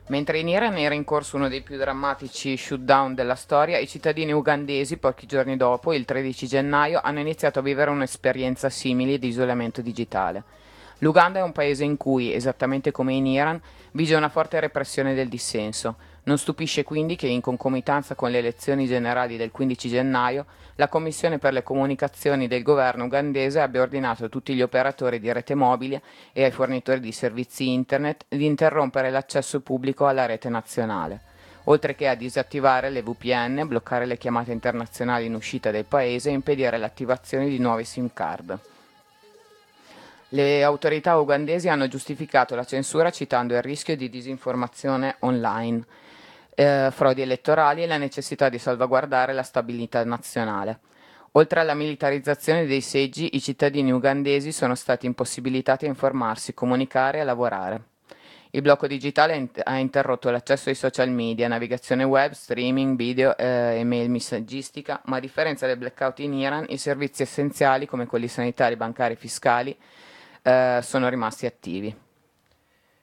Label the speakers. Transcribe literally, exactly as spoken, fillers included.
Speaker 1: Mentre in Iran era in corso uno dei più drammatici shutdown della storia, i cittadini ugandesi, pochi giorni dopo, il tredici gennaio, hanno iniziato a vivere un'esperienza simile di isolamento digitale. L'Uganda è un paese in cui, esattamente come in Iran, vige una forte repressione del dissenso. Non stupisce quindi che in concomitanza con le elezioni generali del quindici gennaio, la Commissione per le comunicazioni del governo ugandese abbia ordinato a tutti gli operatori di rete mobile e ai fornitori di servizi internet di interrompere l'accesso pubblico alla rete nazionale, oltre che a disattivare le V P N, bloccare le chiamate internazionali in uscita del paese e impedire l'attivazione di nuove SIM card. Le autorità ugandesi hanno giustificato la censura citando il rischio di disinformazione online, eh, frodi elettorali e la necessità di salvaguardare la stabilità nazionale. Oltre alla militarizzazione dei seggi, i cittadini ugandesi sono stati impossibilitati a informarsi, comunicare e lavorare. Il blocco digitale ha in- ha interrotto l'accesso ai social media, navigazione web, streaming, video eh, e mail messaggistica, ma a differenza del blackout in Iran, i servizi essenziali come quelli sanitari, bancari e fiscali eh, sono rimasti attivi.